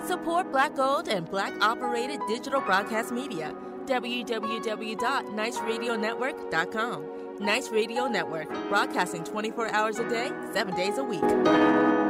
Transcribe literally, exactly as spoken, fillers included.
Support Black-owned and Black-operated digital broadcast media. w w w dot nice radio network dot com. Nice Radio Network, broadcasting twenty-four hours a day, seven days a week.